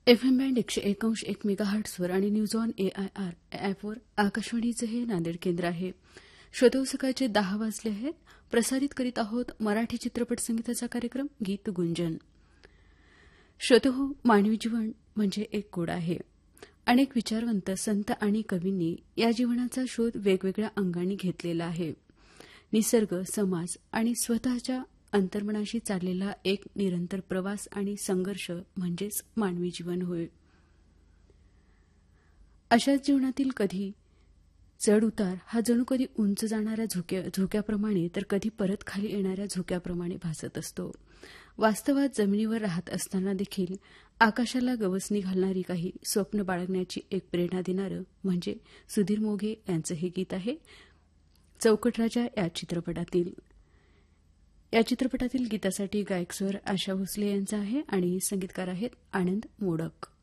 FM band 101.1 मेगाहर्ट्झवर आणि news on AIR ॲपवर आकाशवाणीचे हे नांदेड केंद्र आहे. श्रोते सकाळचे 10 वाजले आहेत. प्रसारित करीत आहोत मराठी चित्रपट संगीताचा कार्यक्रम गीत गुंजन. श्रोते हो, मानवी जीवन म्हणजे एक कोड आहे. अनेक विचारवंत संत आणि कवींनी या जीवनाचा शोध वेगवेगळ्या अंगांनी घेतलेला आहे. निसर्ग, समाज आणि स्वतःच्या अंतर्मनाशी चाललेला एक निरंतर प्रवास आणि संघर्ष म्हणजेच मानवी जीवन होय. अशाच जीवनातील कधी चढ उतार हा जणू कधी उंच जाणाऱ्या झोक्याप्रमाणे तर कधी परत खाली येणाऱ्या झोक्याप्रमाणे भासत असतो. वास्तवात जमिनीवर राहत असताना देखील आकाशाला गवसणी घालणारी काही स्वप्न बाळगण्याची एक प्रेरणा देणारं म्हणजे सुधीर मोघे यांचं हे गीत आहे. चौकट राजा या चित्रपटातील. या चित्रपटातील गीतासाठी गायक स्वर आशा भोसले यांचा आहे आणि संगीतकार आहेत आनंद मोडक.